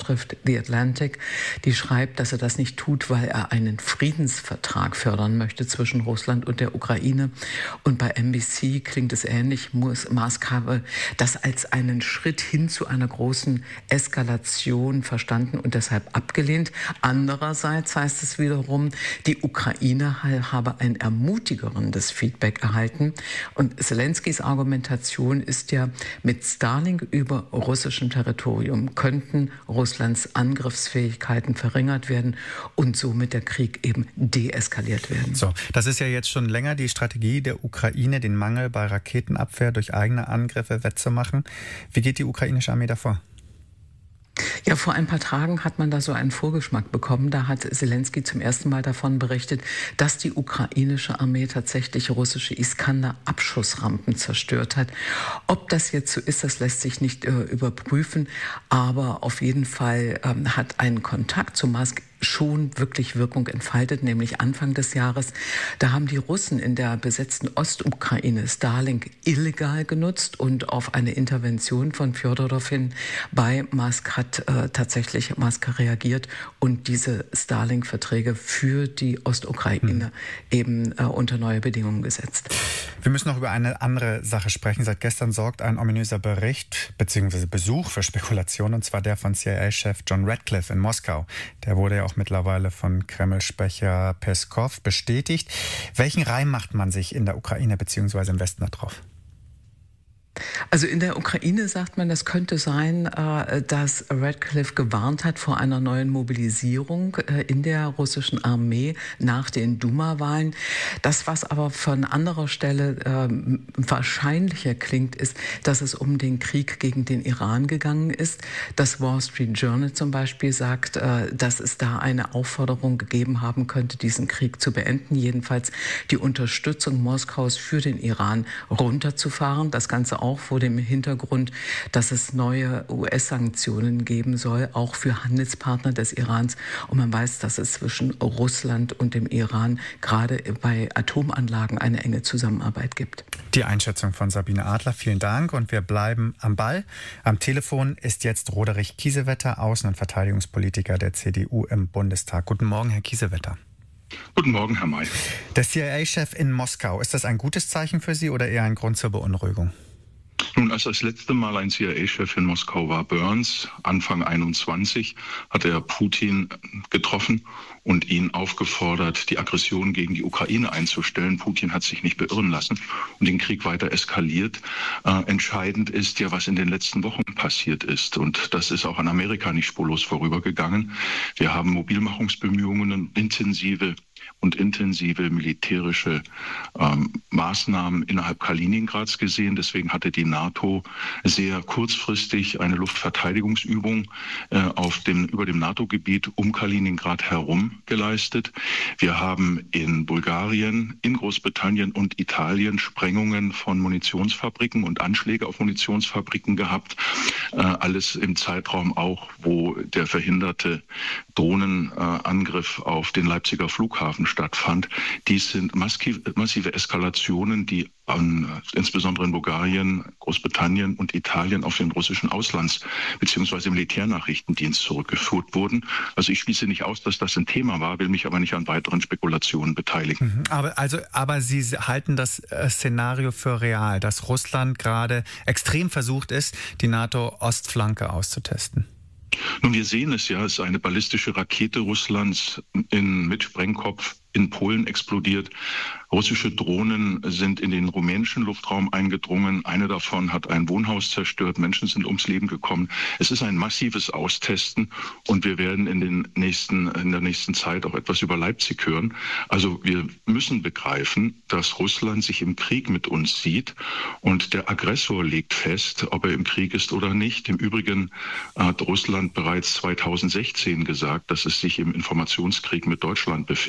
Zeitschrift The Atlantic, die schreibt, dass er das nicht tut, weil er einen Friedensvertrag fördern möchte zwischen Russland und der Ukraine. Und bei NBC klingt es ähnlich. Musk habe das als einen Schritt hin zu einer großen Eskalation verstanden und deshalb abgelehnt. Andererseits heißt es wiederum, die Ukraine habe ein ermutigerendes Feedback erhalten. Und Zelenskys Argumentation ist ja, mit Starlink über russischem Territorium könnten Russlands Angriffsfähigkeiten verringert werden und somit der Krieg eben deeskaliert werden. So, das ist ja jetzt schon länger die Strategie der Ukraine, den Mangel bei Raketenabwehr durch eigene Angriffe wettzumachen. Wie geht die ukrainische Armee davor? Ja, vor ein paar Tagen hat man da so einen Vorgeschmack bekommen. Da hat Zelensky zum ersten Mal davon berichtet, dass die ukrainische Armee tatsächlich russische Iskander-Abschussrampen zerstört hat. Ob das jetzt so ist, das lässt sich nicht überprüfen. Aber auf jeden Fall hat ein Kontakt zu Musk schon wirklich Wirkung entfaltet, nämlich Anfang des Jahres. Da haben die Russen in der besetzten Ostukraine Starlink illegal genutzt und auf eine Intervention von Fjodorow hin bei Musk hat tatsächlich Musk reagiert und diese Starlink-Verträge für die Ostukraine eben unter neue Bedingungen gesetzt. Wir müssen noch über eine andere Sache sprechen. Seit gestern sorgt ein ominöser Bericht bzw. Besuch für Spekulationen, und zwar der von CIA-Chef John Ratcliffe in Moskau. Der wurde ja auch mittlerweile von Kreml-Sprecher Peskov bestätigt. Welchen Reim macht man sich in der Ukraine bzw. im Westen da drauf? Also in der Ukraine sagt man, das könnte sein, dass Ratcliffe gewarnt hat vor einer neuen Mobilisierung in der russischen Armee nach den Duma-Wahlen. Das, was aber von anderer Stelle wahrscheinlicher klingt, ist, dass es um den Krieg gegen den Iran gegangen ist. Das Wall Street Journal zum Beispiel sagt, dass es da eine Aufforderung gegeben haben könnte, diesen Krieg zu beenden. Jedenfalls die Unterstützung Moskaus für den Iran runterzufahren. Das Ganze auch vor dem Hintergrund, dass es neue US-Sanktionen geben soll, auch für Handelspartner des Irans. Und man weiß, dass es zwischen Russland und dem Iran gerade bei Atomanlagen eine enge Zusammenarbeit gibt. Die Einschätzung von Sabine Adler, vielen Dank. Und wir bleiben am Ball. Am Telefon ist jetzt Roderich Kiesewetter, Außen- und Verteidigungspolitiker der CDU im Bundestag. Guten Morgen, Herr Kiesewetter. Guten Morgen, Herr May. Der CIA-Chef in Moskau, ist das ein gutes Zeichen für Sie oder eher ein Grund zur Beunruhigung? Nun, als das letzte Mal ein CIA-Chef in Moskau war, Burns, Anfang 21, hat er Putin getroffen und ihn aufgefordert, die Aggression gegen die Ukraine einzustellen. Putin hat sich nicht beirren lassen und den Krieg weiter eskaliert. Entscheidend ist ja, was in den letzten Wochen passiert ist. Und das ist auch an Amerika nicht spurlos vorübergegangen. Wir haben Mobilmachungsbemühungen und intensive militärische Maßnahmen innerhalb Kaliningrads gesehen. Deswegen hatte die NATO sehr kurzfristig eine Luftverteidigungsübung über dem NATO-Gebiet um Kaliningrad herum geleistet. Wir haben in Bulgarien, in Großbritannien und Italien Sprengungen von Munitionsfabriken und Anschläge auf Munitionsfabriken gehabt. Alles im Zeitraum auch, wo der verhinderte Drohnenangriff auf den Leipziger Flughafen stattfand. Dies sind massive Eskalationen, die insbesondere in Bulgarien, Großbritannien und Italien auf den russischen Auslands- bzw. Militärnachrichtendienst zurückgeführt wurden. Also ich schließe nicht aus, dass das ein Thema war, will mich aber nicht an weiteren Spekulationen beteiligen. Aber Sie halten das Szenario für real, dass Russland gerade extrem versucht ist, die NATO-Ostflanke auszutesten? Nun, wir sehen es ja, es ist eine ballistische Rakete Russlands mit Sprengkopf in Polen explodiert. Russische Drohnen sind in den rumänischen Luftraum eingedrungen. Eine davon hat ein Wohnhaus zerstört. Menschen sind ums Leben gekommen. Es ist ein massives Austesten und wir werden in der nächsten Zeit auch etwas über Leipzig hören. Also wir müssen begreifen, dass Russland sich im Krieg mit uns sieht und der Aggressor legt fest, ob er im Krieg ist oder nicht. Im Übrigen hat Russland bereits 2016 gesagt, dass es sich im Informationskrieg mit Deutschland befinde.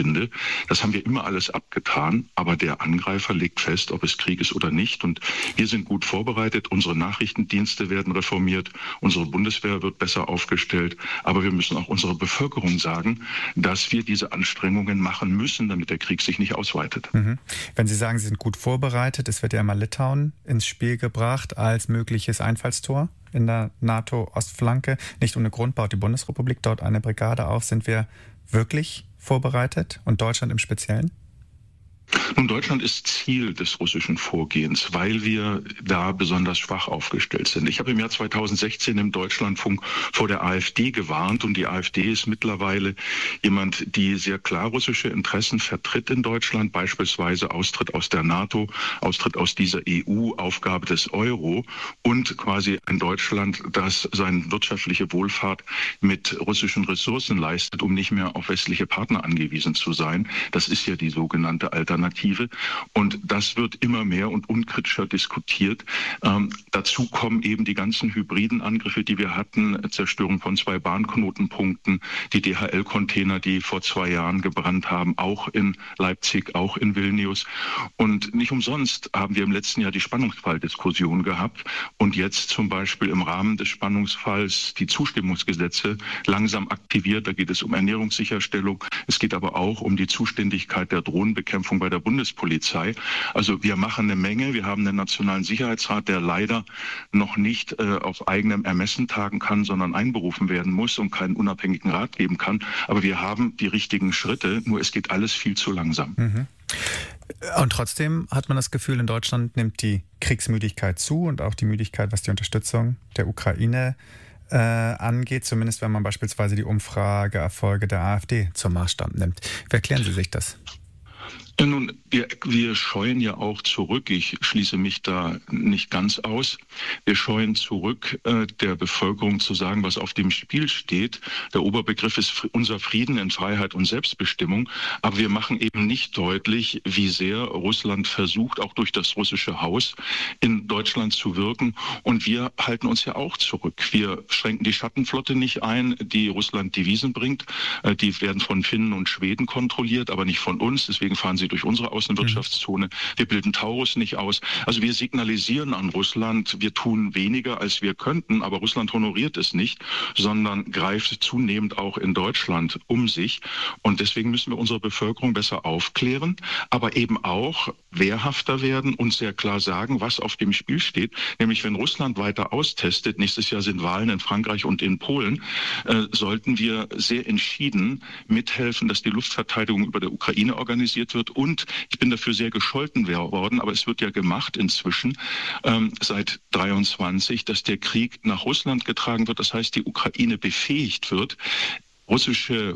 Das haben wir immer alles abgetan, aber der Angreifer legt fest, ob es Krieg ist oder nicht. Und wir sind gut vorbereitet, unsere Nachrichtendienste werden reformiert, unsere Bundeswehr wird besser aufgestellt, aber wir müssen auch unserer Bevölkerung sagen, dass wir diese Anstrengungen machen müssen, damit der Krieg sich nicht ausweitet. Wenn Sie sagen, Sie sind gut vorbereitet, es wird ja immer Litauen ins Spiel gebracht als mögliches Einfallstor in der NATO-Ostflanke. Nicht ohne Grund baut die Bundesrepublik dort eine Brigade auf. Sind wir wirklich vorbereitet und Deutschland im Speziellen? Nun, Deutschland ist Ziel des russischen Vorgehens, weil wir da besonders schwach aufgestellt sind. Ich habe im Jahr 2016 im Deutschlandfunk vor der AfD gewarnt und die AfD ist mittlerweile jemand, die sehr klar russische Interessen vertritt in Deutschland, beispielsweise Austritt aus der NATO, Austritt aus dieser EU, Aufgabe des Euro und quasi ein Deutschland, das seine wirtschaftliche Wohlfahrt mit russischen Ressourcen leistet, um nicht mehr auf westliche Partner angewiesen zu sein. Das ist ja die sogenannte Alternative. Und das wird immer mehr und unkritischer diskutiert. Dazu kommen eben die ganzen hybriden Angriffe, die wir hatten, Zerstörung von 2 Bahnknotenpunkten, die DHL-Container, die vor 2 Jahren gebrannt haben, auch in Leipzig, auch in Vilnius. Und nicht umsonst haben wir im letzten Jahr die Spannungsfalldiskussion gehabt und jetzt zum Beispiel im Rahmen des Spannungsfalls die Zustimmungsgesetze langsam aktiviert. Da geht es um Ernährungssicherstellung. Es geht aber auch um die Zuständigkeit der Drohnenbekämpfung bei der Bundespolizei. Also wir machen eine Menge. Wir haben einen Nationalen Sicherheitsrat, der leider noch nicht auf eigenem Ermessen tagen kann, sondern einberufen werden muss und keinen unabhängigen Rat geben kann. Aber wir haben die richtigen Schritte, nur es geht alles viel zu langsam. Und trotzdem hat man das Gefühl, in Deutschland nimmt die Kriegsmüdigkeit zu und auch die Müdigkeit, was die Unterstützung der Ukraine angeht, zumindest wenn man beispielsweise die Umfrageerfolge der AfD zum Maßstab nimmt. Wie erklären Sie sich das? Nun, wir scheuen ja auch zurück. Ich schließe mich da nicht ganz aus. Wir scheuen zurück, der Bevölkerung zu sagen, was auf dem Spiel steht. Der Oberbegriff ist unser Frieden in Freiheit und Selbstbestimmung. Aber wir machen eben nicht deutlich, wie sehr Russland versucht, auch durch das russische Haus in Deutschland zu wirken. Und wir halten uns ja auch zurück. Wir schränken die Schattenflotte nicht ein, die Russland Devisen bringt. Die werden von Finnen und Schweden kontrolliert, aber nicht von uns. Deswegen fahren sie durch unsere Außenwirtschaftszone. Wir bilden Taurus nicht aus. Also wir signalisieren an Russland, wir tun weniger, als wir könnten, aber Russland honoriert es nicht, sondern greift zunehmend auch in Deutschland um sich. Und deswegen müssen wir unsere Bevölkerung besser aufklären, aber eben auch wehrhafter werden und sehr klar sagen, was auf dem Spiel steht. Nämlich, wenn Russland weiter austestet, nächstes Jahr sind Wahlen in Frankreich und in Polen, sollten wir sehr entschieden mithelfen, dass die Luftverteidigung über der Ukraine organisiert wird. Und ich bin dafür sehr gescholten worden, aber es wird ja gemacht inzwischen seit 23, dass der Krieg nach Russland getragen wird. Das heißt, die Ukraine befähigt wird, russische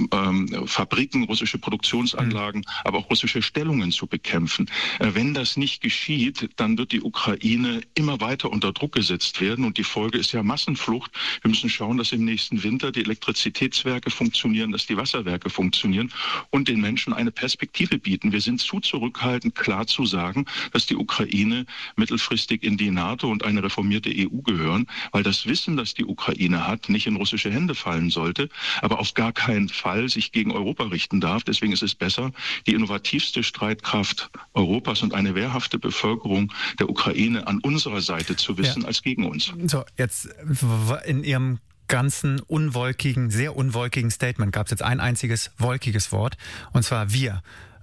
Fabriken, russische Produktionsanlagen, aber auch russische Stellungen zu bekämpfen. Wenn das nicht geschieht, dann wird die Ukraine immer weiter unter Druck gesetzt werden und die Folge ist ja Massenflucht. Wir müssen schauen, dass im nächsten Winter die Elektrizitätswerke funktionieren, dass die Wasserwerke funktionieren und den Menschen eine Perspektive bieten. Wir sind zu zurückhaltend, klar zu sagen, dass die Ukraine mittelfristig in die NATO und eine reformierte EU gehören, weil das Wissen, das die Ukraine hat, nicht in russische Hände fallen sollte, aber auf gar keinen Fall sich gegen Europa richten darf. Deswegen ist es besser, die innovativste Streitkraft Europas und eine wehrhafte Bevölkerung der Ukraine an unserer Seite zu wissen, als gegen uns. So, jetzt in Ihrem ganzen unwolkigen, sehr unwolkigen Statement gab es jetzt ein einziges wolkiges Wort, und zwar wir.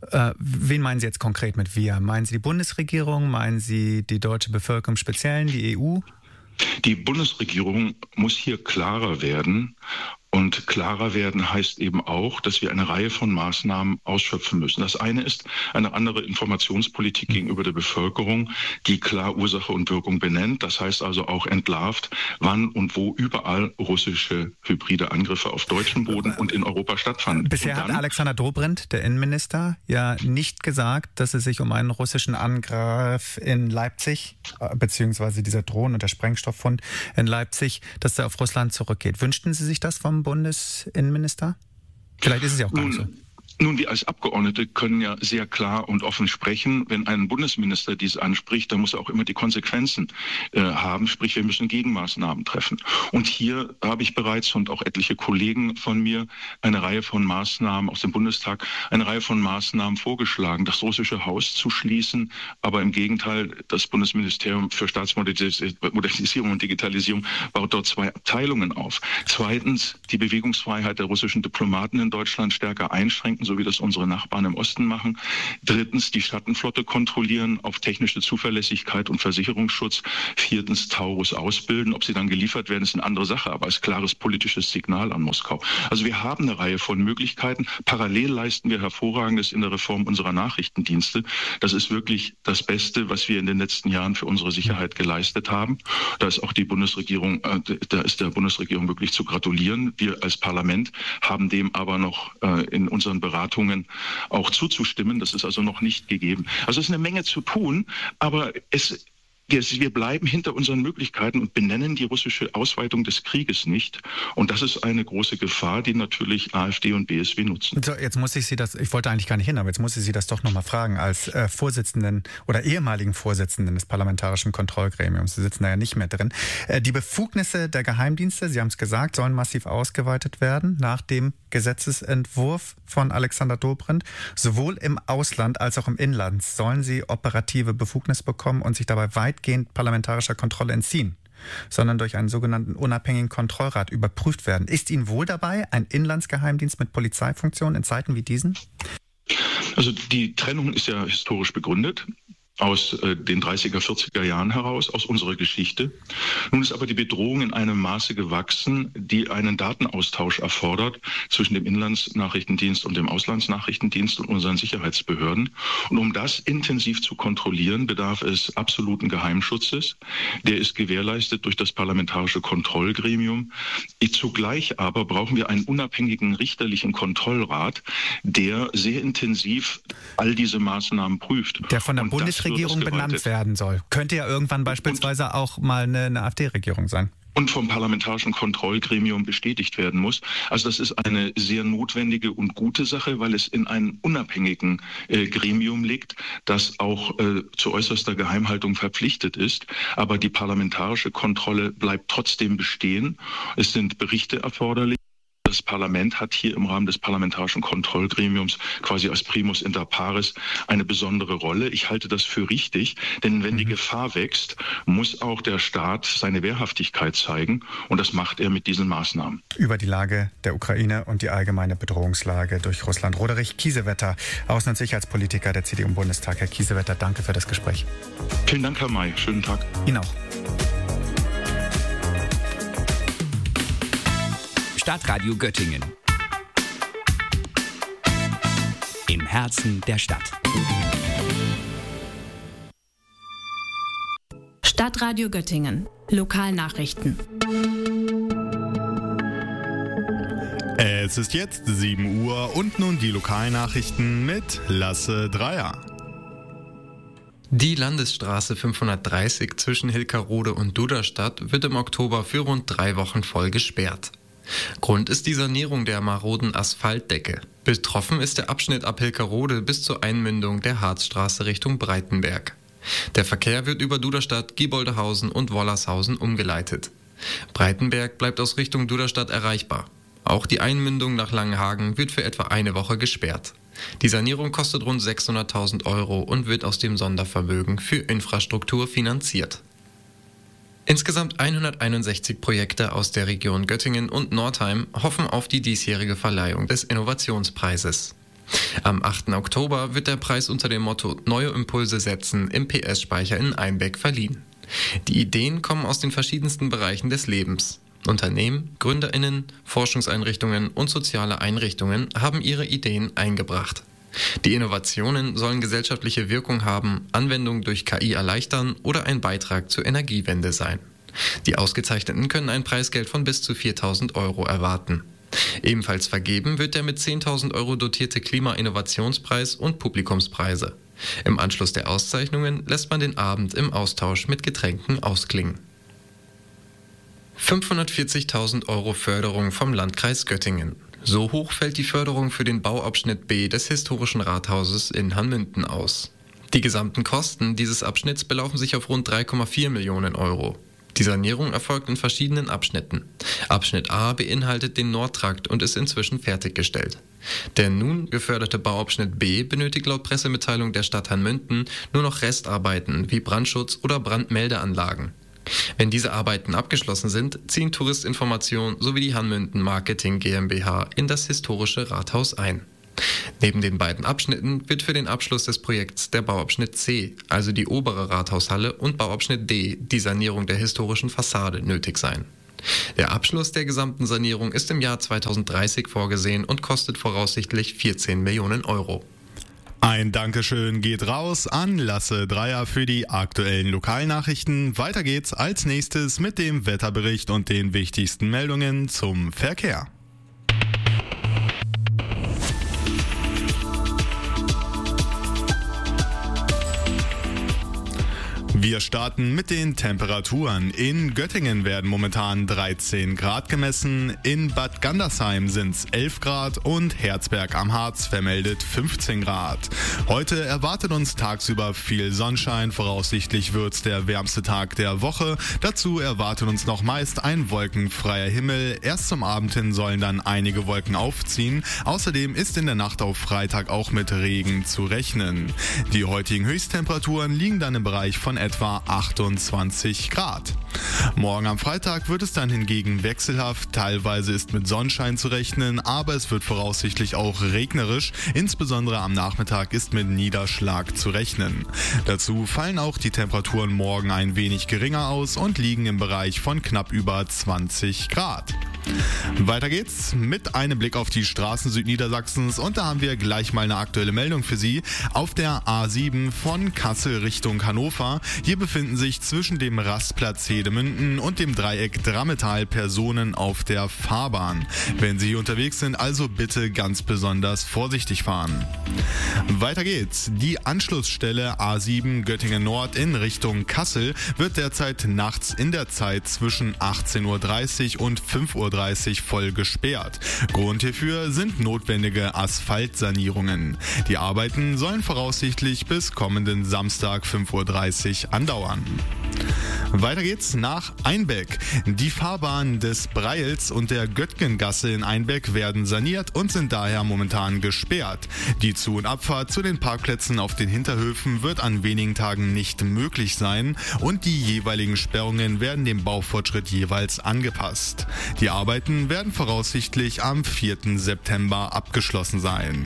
Wen meinen Sie jetzt konkret mit wir? Meinen Sie die Bundesregierung? Meinen Sie die deutsche Bevölkerung im Speziellen, die EU? Die Bundesregierung muss hier klarer werden. Und klarer werden heißt eben auch, dass wir eine Reihe von Maßnahmen ausschöpfen müssen. Das eine ist eine andere Informationspolitik gegenüber der Bevölkerung, die klar Ursache und Wirkung benennt. Das heißt also auch entlarvt, wann und wo überall russische hybride Angriffe auf deutschem Boden und in Europa stattfanden. Bisher hat Alexander Dobrindt, der Innenminister, ja nicht gesagt, dass es sich um einen russischen Angriff in Leipzig, beziehungsweise dieser Drohnen- und der Sprengstofffund in Leipzig, dass er auf Russland zurückgeht. Wünschten Sie sich das vom Bundesinnenminister? Vielleicht ist es ja auch gar nicht so. Nun, wir als Abgeordnete können ja sehr klar und offen sprechen. Wenn ein Bundesminister dies anspricht, dann muss er auch immer die Konsequenzen haben. Sprich, wir müssen Gegenmaßnahmen treffen. Und hier habe ich bereits und auch etliche Kollegen von mir eine Reihe von Maßnahmen aus dem Bundestag, eine Reihe von Maßnahmen vorgeschlagen, das russische Haus zu schließen. Aber im Gegenteil, das Bundesministerium für Staatsmodernisierung und Digitalisierung baut dort 2 Abteilungen auf. Zweitens, die Bewegungsfreiheit der russischen Diplomaten in Deutschland stärker einschränken, so wie das unsere Nachbarn im Osten machen. Drittens, die Schattenflotte kontrollieren auf technische Zuverlässigkeit und Versicherungsschutz. Viertens, Taurus ausbilden. Ob sie dann geliefert werden, ist eine andere Sache, aber als klares politisches Signal an Moskau. Also wir haben eine Reihe von Möglichkeiten. Parallel leisten wir Hervorragendes in der Reform unserer Nachrichtendienste. Das ist wirklich das Beste, was wir in den letzten Jahren für unsere Sicherheit geleistet haben. Da ist auch die Bundesregierung, da ist der Bundesregierung wirklich zu gratulieren. Wir als Parlament haben dem aber noch in unseren Beratungen auch zuzustimmen. Das ist also noch nicht gegeben. Also es ist eine Menge zu tun, aber wir bleiben hinter unseren Möglichkeiten und benennen die russische Ausweitung des Krieges nicht. Und das ist eine große Gefahr, die natürlich AfD und BSW nutzen. So, jetzt muss ich wollte eigentlich gar nicht hin, aber jetzt muss ich Sie das doch nochmal fragen, als Vorsitzenden oder ehemaligen Vorsitzenden des Parlamentarischen Kontrollgremiums, Sie sitzen da ja nicht mehr drin. Die Befugnisse der Geheimdienste, Sie haben es gesagt, sollen massiv ausgeweitet werden nach dem Gesetzesentwurf von Alexander Dobrindt. Sowohl im Ausland als auch im Inland sollen sie operative Befugnis bekommen und sich dabei weitgehend parlamentarischer Kontrolle entziehen, sondern durch einen sogenannten unabhängigen Kontrollrat überprüft werden. Ist Ihnen wohl dabei ein Inlandsgeheimdienst mit Polizeifunktion in Zeiten wie diesen? Also die Trennung ist ja historisch begründet. Aus den 30er, 40er Jahren heraus, aus unserer Geschichte. Nun ist aber die Bedrohung in einem Maße gewachsen, die einen Datenaustausch erfordert zwischen dem Inlandsnachrichtendienst und dem Auslandsnachrichtendienst und unseren Sicherheitsbehörden. Und um das intensiv zu kontrollieren, bedarf es absoluten Geheimschutzes. Der ist gewährleistet durch das Parlamentarische Kontrollgremium. Zugleich aber brauchen wir einen unabhängigen richterlichen Kontrollrat, der sehr intensiv all diese Maßnahmen prüft. Der von der Bundesregierung benannt werden soll. Könnte ja irgendwann beispielsweise auch mal eine AfD-Regierung sein. Und vom Parlamentarischen Kontrollgremium bestätigt werden muss. Also das ist eine sehr notwendige und gute Sache, weil es in einem unabhängigen Gremium liegt, das auch zu äußerster Geheimhaltung verpflichtet ist. Aber die parlamentarische Kontrolle bleibt trotzdem bestehen. Es sind Berichte erforderlich. Das Parlament hat hier im Rahmen des Parlamentarischen Kontrollgremiums quasi als Primus inter pares eine besondere Rolle. Ich halte das für richtig, denn wenn die Gefahr wächst, muss auch der Staat seine Wehrhaftigkeit zeigen und das macht er mit diesen Maßnahmen. Über die Lage der Ukraine und die allgemeine Bedrohungslage durch Russland. Roderich Kiesewetter, Außen- und Sicherheitspolitiker der CDU im Bundestag. Herr Kiesewetter, danke für das Gespräch. Vielen Dank, Herr May. Schönen Tag. Ihnen auch. Stadtradio Göttingen. Im Herzen der Stadt. Stadtradio Göttingen. Lokalnachrichten. Es ist jetzt 7 Uhr und nun die Lokalnachrichten mit Lasse Dreier. Die Landesstraße 530 zwischen Hilkerode und Duderstadt wird im Oktober für rund 3 Wochen voll gesperrt. Grund ist die Sanierung der maroden Asphaltdecke. Betroffen ist der Abschnitt ab Hilkerode bis zur Einmündung der Harzstraße Richtung Breitenberg. Der Verkehr wird über Duderstadt, Gieboldehausen und Wollershausen umgeleitet. Breitenberg bleibt aus Richtung Duderstadt erreichbar. Auch die Einmündung nach Langenhagen wird für etwa eine Woche gesperrt. Die Sanierung kostet rund 600.000 € und wird aus dem Sondervermögen für Infrastruktur finanziert. Insgesamt 161 Projekte aus der Region Göttingen und Nordheim hoffen auf die diesjährige Verleihung des Innovationspreises. Am 8. Oktober wird der Preis unter dem Motto Neue Impulse setzen im PS-Speicher in Einbeck verliehen. Die Ideen kommen aus den verschiedensten Bereichen des Lebens. Unternehmen, GründerInnen, Forschungseinrichtungen und soziale Einrichtungen haben ihre Ideen eingebracht. Die Innovationen sollen gesellschaftliche Wirkung haben, Anwendung durch KI erleichtern oder ein Beitrag zur Energiewende sein. Die Ausgezeichneten können ein Preisgeld von bis zu 4.000 € erwarten. Ebenfalls vergeben wird der mit 10.000 € dotierte Klima-Innovationspreis und Publikumspreise. Im Anschluss der Auszeichnungen lässt man den Abend im Austausch mit Getränken ausklingen. 540.000 € Förderung vom Landkreis Göttingen. So hoch fällt die Förderung für den Bauabschnitt B des historischen Rathauses in Hanmünden aus. Die gesamten Kosten dieses Abschnitts belaufen sich auf rund 3,4 Millionen Euro. Die Sanierung erfolgt in verschiedenen Abschnitten. Abschnitt A beinhaltet den Nordtrakt und ist inzwischen fertiggestellt. Der nun geförderte Bauabschnitt B benötigt laut Pressemitteilung der Stadt Hanmünden nur noch Restarbeiten wie Brandschutz oder Brandmeldeanlagen. Wenn diese Arbeiten abgeschlossen sind, ziehen Touristinformation sowie die Hanmünden Marketing GmbH in das historische Rathaus ein. Neben den beiden Abschnitten wird für den Abschluss des Projekts der Bauabschnitt C, also die obere Rathaushalle, und Bauabschnitt D, die Sanierung der historischen Fassade, nötig sein. Der Abschluss der gesamten Sanierung ist im Jahr 2030 vorgesehen und kostet voraussichtlich 14 Millionen Euro. Ein Dankeschön geht raus an Lasse Dreier für die aktuellen Lokalnachrichten. Weiter geht's als nächstes mit dem Wetterbericht und den wichtigsten Meldungen zum Verkehr. Wir starten mit den Temperaturen. In Göttingen werden momentan 13 Grad gemessen, in Bad Gandersheim sind es 11 Grad und Herzberg am Harz vermeldet 15 Grad. Heute erwartet uns tagsüber viel Sonnenschein, voraussichtlich wird es der wärmste Tag der Woche. Dazu erwartet uns noch meist ein wolkenfreier Himmel. Erst zum Abend hin sollen dann einige Wolken aufziehen. Außerdem ist in der Nacht auf Freitag auch mit Regen zu rechnen. Die heutigen Höchsttemperaturen liegen dann im Bereich von etwa 28 Grad. Morgen am Freitag wird es dann hingegen wechselhaft. Teilweise ist mit Sonnenschein zu rechnen, aber es wird voraussichtlich auch regnerisch. Insbesondere am Nachmittag ist mit Niederschlag zu rechnen. Dazu fallen auch die Temperaturen morgen ein wenig geringer aus und liegen im Bereich von knapp über 20 Grad. Weiter geht's mit einem Blick auf die Straßen Südniedersachsens und da haben wir gleich mal eine aktuelle Meldung für Sie. Auf der A7 von Kassel Richtung Hannover. Hier befinden sich zwischen dem Rastplatz Hedemünden und dem Dreieck Drammetal Personen auf der Fahrbahn. Wenn Sie hier unterwegs sind, also bitte ganz besonders vorsichtig fahren. Weiter geht's. Die Anschlussstelle A7 Göttingen Nord in Richtung Kassel wird derzeit nachts in der Zeit zwischen 18:30 und 5:30 voll gesperrt. Grund hierfür sind notwendige Asphaltsanierungen. Die Arbeiten sollen voraussichtlich bis kommenden Samstag 5:30 andauern. Weiter geht's nach Einbeck. Die Fahrbahnen des Breils und der Göttgengasse in Einbeck werden saniert und sind daher momentan gesperrt. Die Zu- und Abfahrt zu den Parkplätzen auf den Hinterhöfen wird an wenigen Tagen nicht möglich sein und die jeweiligen Sperrungen werden dem Baufortschritt jeweils angepasst. Die Arbeiten werden voraussichtlich am 4. September abgeschlossen sein.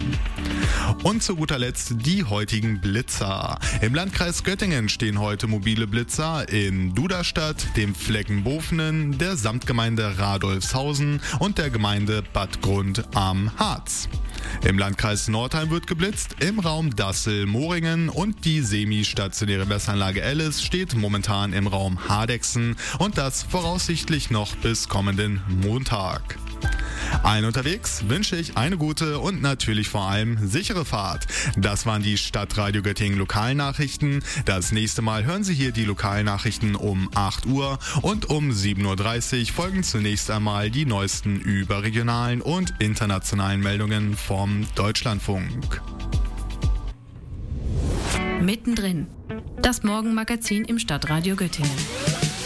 Und zu guter Letzt die heutigen Blitzer. Im Landkreis Göttingen stehen heute mobile Blitzer in Duderstadt, dem Flecken Bofenen, der Samtgemeinde Radolfshausen und der Gemeinde Bad Grund am Harz. Im Landkreis Nordheim wird geblitzt, im Raum Dassel-Moringen und die semi-stationäre Messanlage Alice steht momentan im Raum Hardexen und das voraussichtlich noch bis kommenden Montag. Allen unterwegs wünsche ich eine gute und natürlich vor allem sichere Fahrt. Das waren die Stadtradio Göttingen Lokalnachrichten. Das nächste Mal hören Sie hier die Lokalnachrichten um 8 Uhr und um 7:30 Uhr folgen zunächst einmal die neuesten überregionalen und internationalen Meldungen vom Deutschlandfunk. Mittendrin. Das Morgenmagazin im Stadtradio Göttingen.